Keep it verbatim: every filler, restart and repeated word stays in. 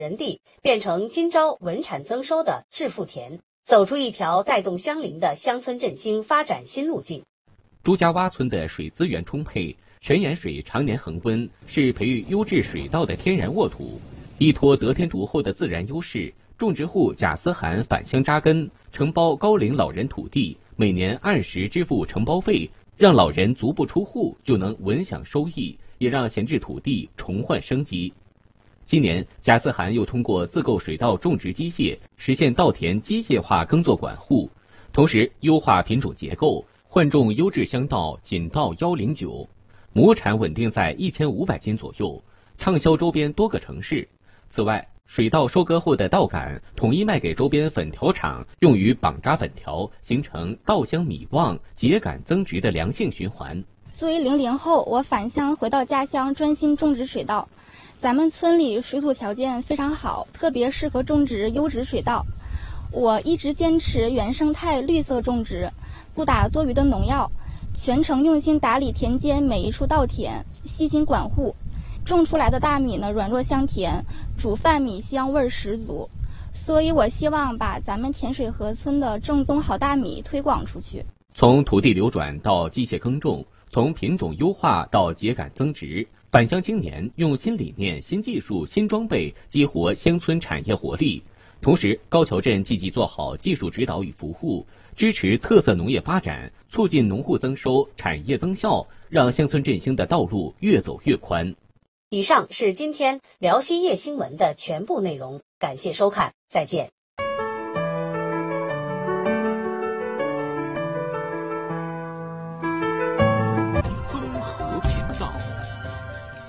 人地，变成今朝稳产增收的致富田，走出一条带动乡邻的乡村振兴发展新路径。 朱家洼村的水资源充沛，泉眼水常年恒温，是培育优质水稻的天然沃土。依托得天独厚的自然优势，种植户贾思涵返乡扎根，承包高龄老人土地，每年按时支付承包费，让老人足不出户就能稳享收益，也让闲置土地重焕生机。今年，贾思涵又通过自购水稻种植机械，实现稻田机械化耕作管护，同时优化品种结构，换种优质香稻锦稻一零九，亩产稳定在一千五百斤左右，畅销周边多个城市。此外，水稻收割后的稻杆统一卖给周边粉条厂，用于绑扎粉条，形成稻香米旺、秸秆增值的良性循环。 作为零零后，我返乡回到家乡，专心种植水稻。咱们村里水土条件非常好，特别适合种植优质水稻。我一直坚持原生态绿色种植，不打多余的农药，全程用心打理田间每一处稻田，细心管护。种出来的大米呢，软糯香甜，煮饭米香味十足。所以我希望把咱们甜水河村的正宗好大米推广出去。 从土地流转到机械耕种，从品种优化到秸秆增值，返乡青年用新理念、新技术、新装备激活乡村产业活力。同时，高桥镇积极做好技术指导与服务，支持特色农业发展，促进农户增收、产业增效，让乡村振兴的道路越走越宽。 以上是今天辽西夜新闻的全部内容，感谢收看，再见。